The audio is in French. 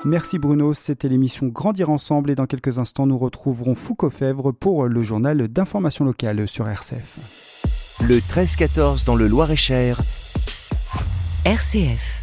Merci Bruno, c'était l'émission Grandir Ensemble et dans quelques instants nous retrouverons Foucault Fèvre pour le journal d'information locale sur RCF. Le 13-14 dans le Loir-et-Cher. RCF.